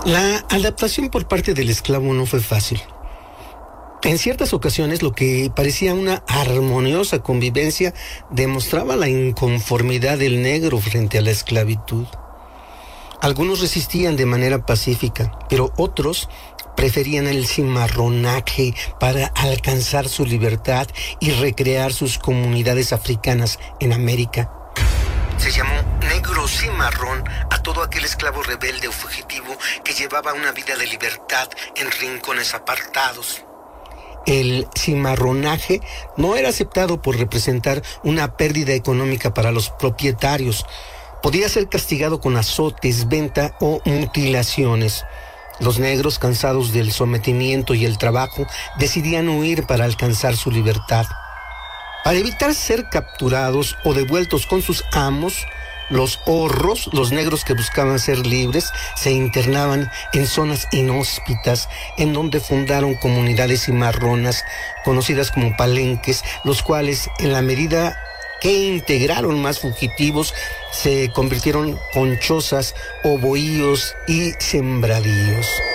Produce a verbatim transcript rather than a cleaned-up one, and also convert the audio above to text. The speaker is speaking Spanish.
La adaptación por parte del esclavo no fue fácil. En ciertas ocasiones, lo que parecía una armoniosa convivencia demostraba la inconformidad del negro frente a la esclavitud. Algunos resistían de manera pacífica, pero otros preferían el cimarronaje para alcanzar su libertad y recrear sus comunidades africanas en América. Se llamó negro cimarrón a todo aquel esclavo rebelde o fugitivo que llevaba una vida de libertad en rincones apartados. El cimarronaje no era aceptado por representar una pérdida económica para los propietarios. Podía ser castigado con azotes, venta o mutilaciones. Los negros, cansados del sometimiento y el trabajo, decidían huir para alcanzar su libertad. Para evitar ser capturados o devueltos con sus amos, los horros, los negros que buscaban ser libres, se internaban en zonas inhóspitas, en donde fundaron comunidades cimarronas, conocidas como palenques, los cuales, en la medida que integraron más fugitivos, se convirtieron en chozas o bohíos y sembradíos.